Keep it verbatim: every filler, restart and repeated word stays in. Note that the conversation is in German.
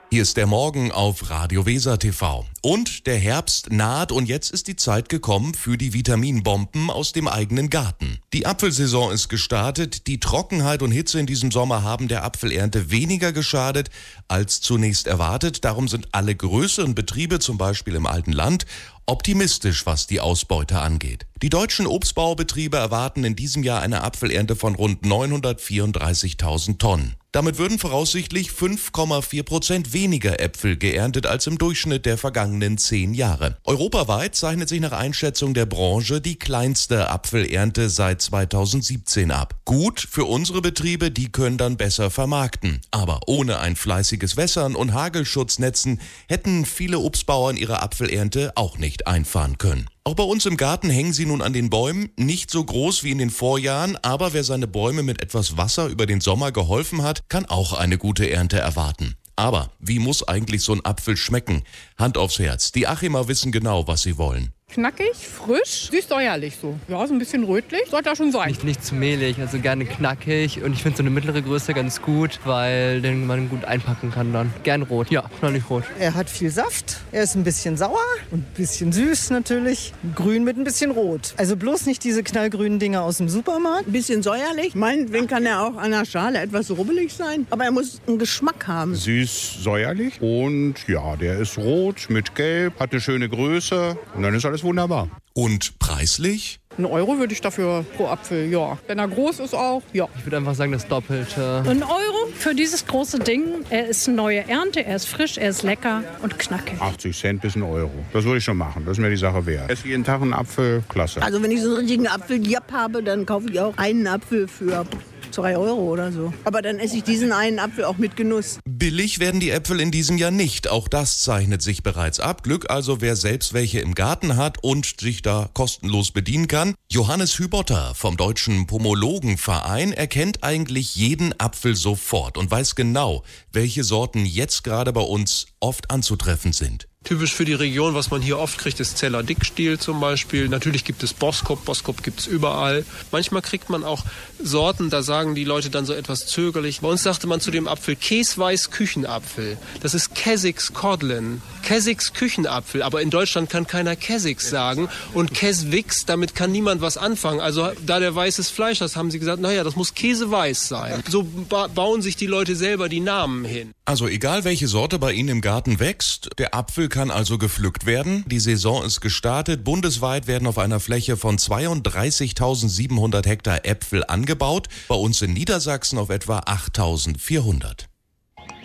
Hier ist der Morgen auf Radio Weser T V. Und der Herbst naht und jetzt ist die Zeit gekommen für die Vitaminbomben aus dem eigenen Garten. Die Apfelsaison ist gestartet. Die Trockenheit und Hitze in diesem Sommer haben der Apfelernte weniger geschadet als zunächst erwartet. Darum sind alle größeren Betriebe, zum Beispiel im alten Land, optimistisch, was die Ausbeute angeht. Die deutschen Obstbaubetriebe erwarten in diesem Jahr eine Apfelernte von rund neunhundertvierunddreißigtausend Tonnen. Damit würden voraussichtlich fünf Komma vier Prozent weniger Äpfel geerntet als im Durchschnitt der vergangenen zehn Jahre. Europaweit zeichnet sich nach Einschätzung der Branche die kleinste Apfelernte seit zweitausendsiebzehn ab. Gut für unsere Betriebe, die können dann besser vermarkten. Aber ohne ein fleißiges Wässern und Hagelschutznetzen hätten viele Obstbauern ihre Apfelernte auch nicht einfahren können. Auch bei uns im Garten hängen sie nun an den Bäumen, nicht so groß wie in den Vorjahren, aber wer seine Bäume mit etwas Wasser über den Sommer geholfen hat, kann auch eine gute Ernte erwarten. Aber wie muss eigentlich so ein Apfel schmecken? Hand aufs Herz, die Achimer wissen genau, was sie wollen. Knackig, frisch, süß-säuerlich so. Ja, so ein bisschen rötlich, sollte das schon sein. Nicht, nicht zu mehlig, also gerne knackig und ich finde so eine mittlere Größe ganz gut, weil den man gut einpacken kann dann. Gern rot, ja, knallig rot. Er hat viel Saft, er ist ein bisschen sauer und ein bisschen süß natürlich. Grün mit ein bisschen rot. Also bloß nicht diese knallgrünen Dinger aus dem Supermarkt. Ein bisschen säuerlich, meinetwegen kann er auch an der Schale etwas rubbelig sein, aber er muss einen Geschmack haben. Süß, säuerlich und ja, der ist rot mit gelb, hat eine schöne Größe und dann ist alles wunderbar. Und preislich? Ein Euro würde ich dafür pro Apfel, ja. Wenn er groß ist auch, ja. Ich würde einfach sagen, das Doppelte. Ein Euro für dieses große Ding. Er ist eine neue Ernte, er ist frisch, er ist lecker und knackig. achtzig Cent bis ein Euro. Das würde ich schon machen, das ist mir die Sache wert. Esse jeden Tag einen Apfel, klasse. Also wenn ich so einen richtigen Apfeldiab habe, dann kaufe ich auch einen Apfel für zwei Euro oder so. Aber dann esse ich diesen einen Apfel auch mit Genuss. Billig werden die Äpfel in diesem Jahr nicht. Auch das zeichnet sich bereits ab. Glück also, wer selbst welche im Garten hat und sich da kostenlos bedienen kann. Johannes Hübotter vom Deutschen Pomologenverein erkennt eigentlich jeden Apfel sofort und weiß genau, welche Sorten jetzt gerade bei uns oft anzutreffen sind. Typisch für die Region, was man hier oft kriegt, ist Zeller Dickstiel zum Beispiel. Natürlich gibt es Boskop, Boskop gibt es überall. Manchmal kriegt man auch Sorten, da sagen die Leute dann so etwas zögerlich. Bei uns sagte man zu dem Apfel Käsweiß Küchenapfel. Das ist Keswick's Codlin. Keswick's Küchenapfel, aber in Deutschland kann keiner Keswick's sagen. Und Keswick's, damit kann niemand was anfangen. Also da der weißes Fleisch hat, haben sie gesagt, naja, das muss käseweiß sein. So ba- bauen sich die Leute selber die Namen hin. Also egal, welche Sorte bei Ihnen im Garten wächst, der Apfel kann also gepflückt werden. Die Saison ist gestartet. Bundesweit werden auf einer Fläche von zweiunddreißigtausendsiebenhundert Hektar Äpfel angebaut. Bei uns in Niedersachsen auf etwa achttausendvierhundert.